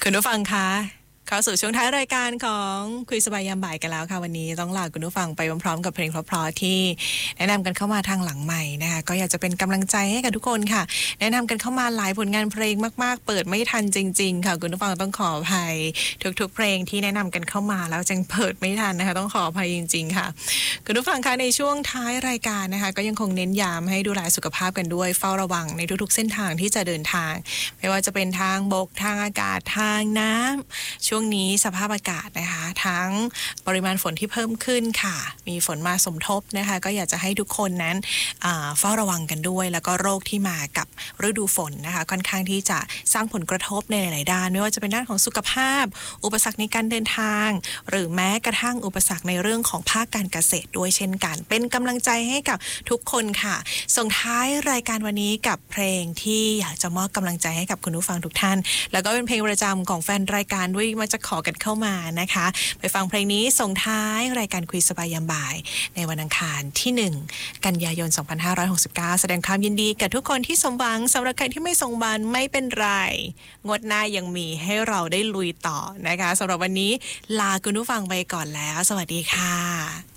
คุณผู้ฟังคะเข้าสู่ช่วงท้ายรายการของคุยสบายยามบ่ายกันแล้วค่ะวันนี้ต้องลาคุณผู้ฟังไปพร้อมๆกับเพลงเพราะๆที่แนะนำกันเข้ามาทางหลังใหม่นะคะก็อยากจะเป็นกำลังใจให้กับทุกคนค่ะแนะนำกันเข้ามาหลายผลงานเพลงมากๆเปิดไม่ทันจริงๆค่ะคุณผู้ฟังต้องขออภัยทุกๆเพลงที่แนะนำกันเข้ามาแล้วจังเปิดไม่ทันนะคะต้องขออภัยจริงๆค่ะคุณผู้ฟังคะในช่วงท้ายรายการนะคะก็ยังคงเน้นย้ำให้ดูแลสุขภาพกันด้วยเฝ้าระวังในทุกๆเส้นทางที่จะเดินทางไม่ว่าจะเป็นทางบกทางอากาศทางน้ำช่วงนี้สภาพอากาศนะคะทั้งปริมาณฝนที่เพิ่มขึ้นค่ะมีฝนมาสมทบนะคะก็อยากจะให้ทุกคนนั้นเฝ้าระวังกันด้วยแล้วก็โรคที่มากับฤดูฝนนะคะค่อนข้างที่จะสร้างผลกระทบในหลายๆด้านไม่ว่าจะเป็นด้านของสุขภาพอุปสรรคในการเดินทางหรือแม้กระทั่งอุปสรรคในเรื่องของภาคการเกษตรด้วยเช่นกันเป็นกำลังใจให้กับทุกคนค่ะส่งท้ายรายการวันนี้กับเพลงที่อยากจะมอบกำลังใจให้กับคุณผู้ฟังทุกท่านแล้วก็เป็นเพลงประจำของแฟนรายการด้วยมาจะขอกันเข้ามานะคะไปฟังเพลงนี้ส่งท้ายรายการคุยสบายยามบ่ายในวันอังคารที่1กันยายน2569แสดงความยินดีกับทุกคนที่สมหวังสำหรับใครที่ไม่สมหวังไม่เป็นไรงวดหน้ายังมีให้เราได้ลุยต่อนะคะสำหรับวันนี้ลาคุณผู้ฟังไปก่อนแล้วสวัสดีค่ะ